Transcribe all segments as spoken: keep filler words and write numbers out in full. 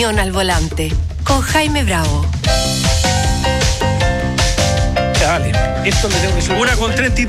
opinión al volante. Con Jaime Bravo. Vale, esto me tengo que subir. Una con treinta y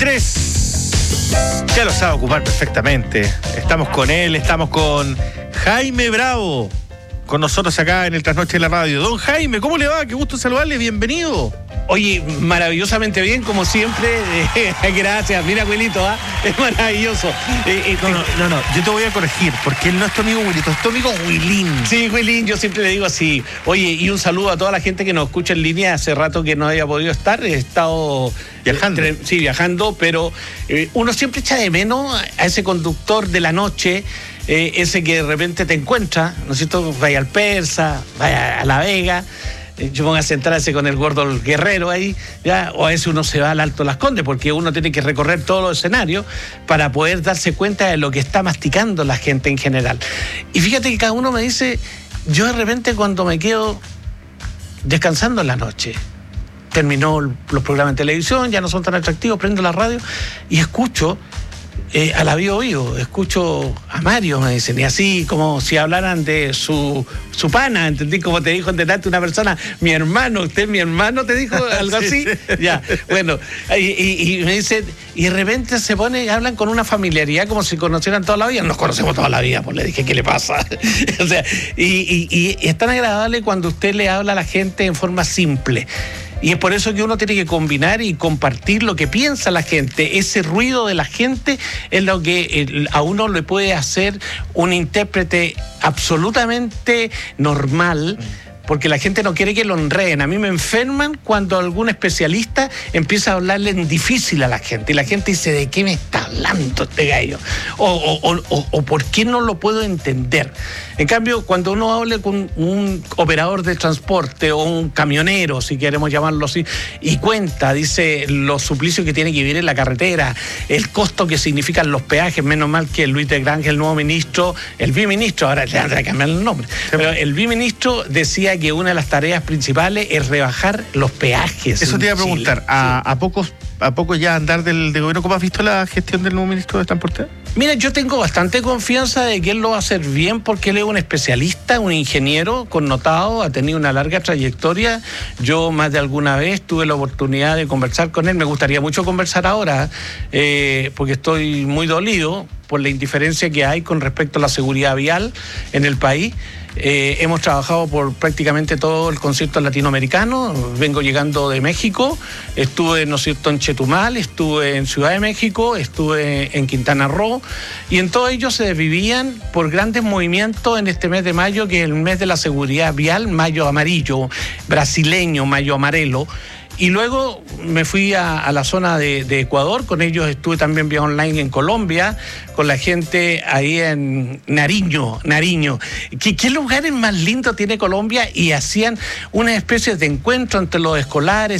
tres. Ya lo sabe ocupar perfectamente. Estamos con él, estamos con Jaime Bravo, con nosotros acá en el Trasnoche de la Radio. Don Jaime, ¿cómo le va? Qué gusto saludarle, bienvenido. Oye, maravillosamente bien, como siempre. Eh, gracias, mira, Wilito, ¿eh? Es maravilloso. Eh, eh, no, no, no, no, yo te voy a corregir, porque él no es tu amigo Wilito, es tu amigo Wilín. Sí, Wilín, yo siempre le digo así. Oye, y un saludo a toda la gente que nos escucha en línea. Hace rato que no había podido estar, he estado viajando. Entre, sí, viajando, pero eh, uno siempre echa de menos a ese conductor de la noche. Eh, ese que de repente te encuentra, ¿no es cierto? Vaya al Persa, vaya a La Vega, eh, yo pongo a sentarse con el gordo el guerrero ahí, ya, o a veces uno se va al Alto Las Condes, porque uno tiene que recorrer todos los escenarios para poder darse cuenta de lo que está masticando la gente en general. Y fíjate que cada uno me dice, yo de repente cuando me quedo descansando en la noche, terminó los programas de televisión, ya no son tan atractivos, prendo la radio y escucho Eh, a la Bio Bio, escucho a Mario, me dicen, y así como si hablaran de su, su pana, ¿entendí? Como te dijo delante una persona, mi hermano, usted mi hermano, te dijo algo así, sí, sí. Ya, bueno, y, y, y me dicen, y de repente se pone, hablan con una familiaridad como si conocieran toda la vida, nos conocemos toda la vida, pues le dije, ¿qué le pasa? O sea, y, y, y es tan agradable cuando usted le habla a la gente en forma simple. Y es por eso que uno tiene que combinar y compartir lo que piensa la gente. Ese ruido de la gente es lo que a uno le puede hacer un intérprete absolutamente normal, porque la gente no quiere que lo enreden. A mí me enferman cuando algún especialista empieza a hablarle en difícil a la gente. Y la gente dice, ¿de qué me está hablando este gallo? O, o, o, o ¿por qué no lo puedo entender? En cambio, cuando uno habla con un operador de transporte o un camionero, si queremos llamarlo así, y cuenta, dice, los suplicios que tiene que vivir en la carretera, el costo que significan los peajes, menos mal que Luis de Granja, el nuevo ministro, el biministro, ahora le han de cambiar el nombre, pero el biministro decía que una de las tareas principales es rebajar los peajes. Eso te iba a preguntar, ¿a, sí. a pocos a poco ya andar del de gobierno, cómo has visto la gestión del nuevo ministro de Transporte? Mira, yo tengo bastante confianza de que él lo va a hacer bien porque él es un especialista, un ingeniero connotado, ha tenido una larga trayectoria. Yo más de alguna vez tuve la oportunidad de conversar con él, me gustaría mucho conversar ahora, eh, porque estoy muy dolido por la indiferencia que hay con respecto a la seguridad vial en el país. Eh, hemos trabajado por prácticamente todo el concierto latinoamericano. Vengo llegando de México, estuve, ¿no es cierto?, en Chetumal, estuve en Ciudad de México, estuve en Quintana Roo, y en todo ello se desvivían por grandes movimientos en este mes de mayo, que es el mes de la seguridad vial, mayo amarillo, brasileño, mayo amarelo. Y luego me fui a, a la zona de, de Ecuador, con ellos estuve también vía online en Colombia, con la gente ahí en Nariño, Nariño. ¿Qué, qué lugares más lindos tiene Colombia? Y hacían una especie de encuentro entre los escolares,